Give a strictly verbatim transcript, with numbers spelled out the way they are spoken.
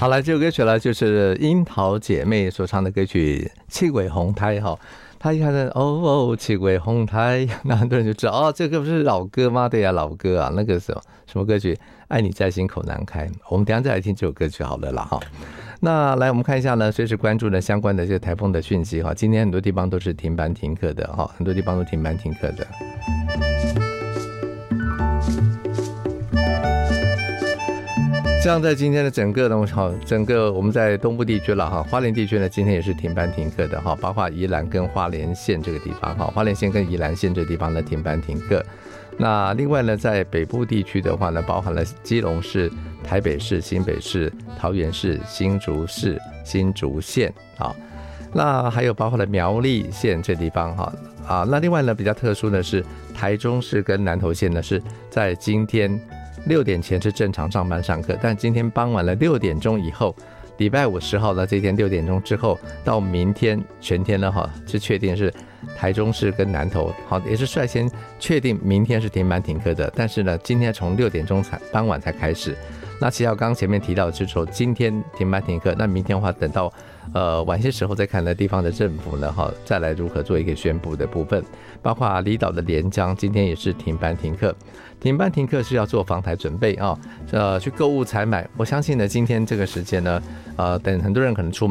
好了，这首歌曲呢就是樱桃姐妹所唱的歌曲《七鬼红胎》哈。他一看呢，哦哦，七鬼红胎，那很多人就知道哦，这个不是老歌吗？对呀、啊，老歌啊，那个什么什么歌曲，爱你在心口难开。我们等一下再来听这首歌曲好了啦哈。那来我们看一下呢，随时关注呢相关的这个台风的讯息哈。今天很多地方都是停班停课的哈，很多地方都停班停课的。这样在今天的整个呢，哈，整个我们在东部地区了哈，花莲地区呢今天也是停班停课的哈，包括宜兰跟花莲县这个地方哈，花莲县跟宜兰县这个地方呢停班停课。那另外呢，在北部地区的话呢，包含了基隆市、台北市、新北市、桃园市、新竹市、新竹县啊，那还有包括了苗栗县这地方哈啊，那另外呢比较特殊的是台中市跟南投县呢是在今天六点前是正常上班上课，但今天傍晚了六点钟以后，礼拜五十号的这天六点钟之后到明天全天呢哈，是确定是台中市跟南投好也是率先确定明天是停班停课的，但是呢今天从六点钟才傍晚才开始。那其实我刚刚前面提到的就是说今天停班停课，那明天的话等到呃晚些时候再看呢地方的政府呢哈再来如何做一个宣布的部分，包括离岛的连江今天也是停班停课。停班停课是要做防台准备啊，呃去购物采买。我相信呢今天这个时间呢，呃等很多人可能出门